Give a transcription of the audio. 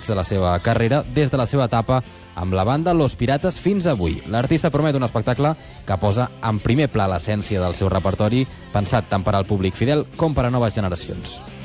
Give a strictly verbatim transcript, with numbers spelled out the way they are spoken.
de la seva carrera des de la seva etapa amb la banda Los Pirates fins avui. L'artista promet un espectacle que posa en primer pla l'essència del seu repertori, pensat tant per al públic fidel com per a noves generacions.